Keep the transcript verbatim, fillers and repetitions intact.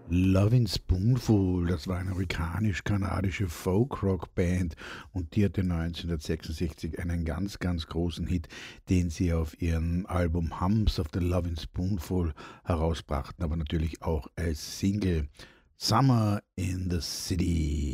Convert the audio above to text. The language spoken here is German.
Lovin' Spoonful, das war eine amerikanisch-kanadische Folk-Rock-Band und die hatte neunzehnhundertsechsundsechzig einen ganz, ganz großen Hit, den sie auf ihrem Album Hums of the Lovin' Spoonful herausbrachten, aber natürlich auch als Single Summer in the City.